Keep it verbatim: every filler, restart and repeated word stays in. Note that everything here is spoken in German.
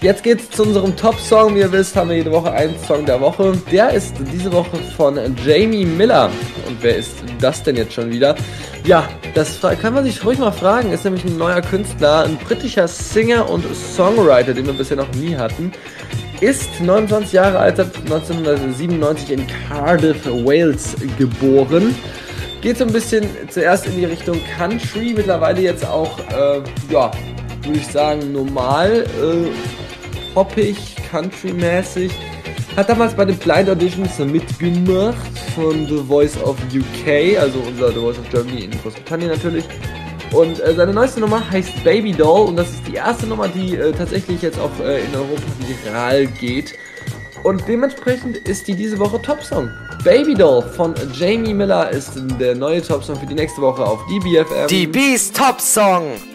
Jetzt geht's zu unserem Top-Song. Wie ihr wisst, haben wir jede Woche einen Song der Woche. Der ist diese Woche von Jamie Miller. Und wer ist das denn jetzt schon wieder? Ja, das kann man sich ruhig mal fragen. Ist nämlich ein neuer Künstler, ein britischer Singer und Songwriter, den wir bisher noch nie hatten. Ist neunundzwanzig Jahre alt, hat neunzehnhundertsiebenundneunzig in Cardiff, Wales geboren. Geht so ein bisschen zuerst in die Richtung Country, mittlerweile jetzt auch, äh, ja, würde ich sagen, normal, äh, poppig, country-mäßig. Hat damals bei den Blind Auditions mitgemacht von The Voice of U K, also unser The Voice of Germany in Großbritannien natürlich. Und äh, seine neueste Nummer heißt Baby Doll und das ist die erste Nummer, die äh, tatsächlich jetzt auch äh, in Europa viral geht. Und dementsprechend ist die diese Woche Top-Song. Baby Doll von Jamie Miller ist der neue Top-Song für die nächste Woche auf D B F M. D B's Top-Song!